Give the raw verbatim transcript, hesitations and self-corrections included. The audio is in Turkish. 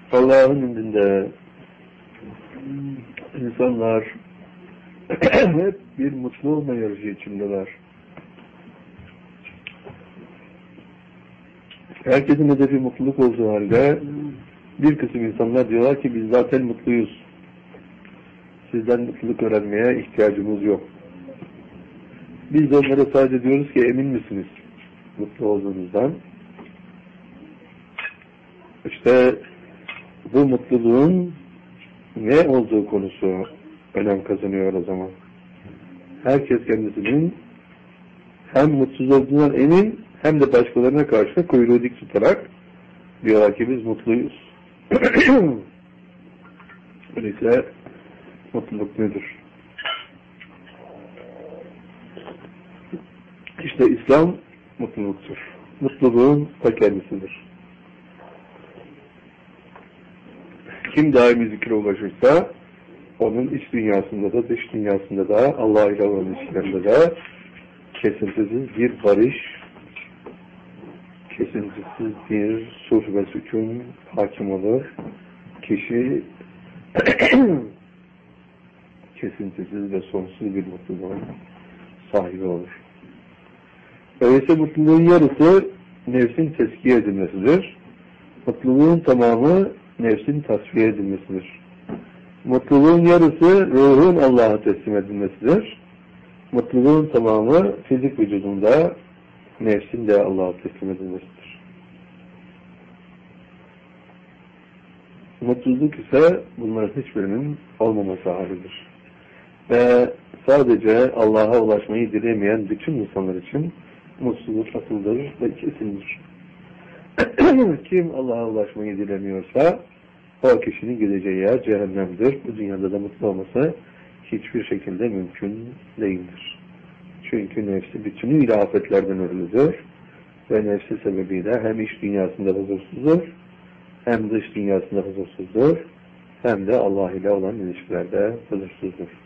Allah'ın indinde insanlar hep bir mutlu olma yarışı içindeler. Herkesin hedefi mutluluk olduğu halde bir kısım insanlar diyorlar ki biz zaten mutluyuz. Sizden mutluluk öğrenmeye ihtiyacımız yok. Biz de onlara sadece diyoruz ki emin misiniz mutlu olduğunuzdan? İşte bu mutluluğun ne olduğu konusu önem kazanıyor o zaman. Herkes kendisinin hem mutsuz olduğundan emin hem de başkalarına karşı kuyruğu dik tutarak diyorlar ki biz mutluyuz. Öyleyse mutluluk nedir? İşte İslam mutluluktur. Mutluluğun ta kendisidir. Kim daimi zikre ulaşırsa onun iç dünyasında da dış dünyasında da Allah ile olan ilişkilerinde de kesintisiz bir barış, kesintisiz bir sulh ve sükun hakim olur. Kişi kesintisiz ve sonsuz bir mutluluğun sahibi olur. Öyleyse mutluluğun yarısı nefsin teskiye edilmesidir. Mutluluğun tamamı nefsin tasfiye edilmesidir. Mutluluğun yarısı ruhun Allah'a teslim edilmesidir. Mutluluğun tamamı fizik vücudunda nefsin de Allah'a teslim edilmesidir. Mutluluk ise bunların hiçbirinin olmaması halidir. Ve sadece Allah'a ulaşmayı dilemeyen bütün insanlar için mutsuzluk asıldır ve kesindir. Kim Allah'a ulaşmayı dilemiyorsa o kişinin gideceği yer cehennemdir. Bu dünyada da mutlu olması hiçbir şekilde mümkün değildir. Çünkü nefsi bütünüyle afetlerden örülüdür ve nefsi sebebiyle hem iç dünyasında huzursuzdur, hem dış dünyasında huzursuzdur, hem de Allah ile olan ilişkilerde huzursuzdur.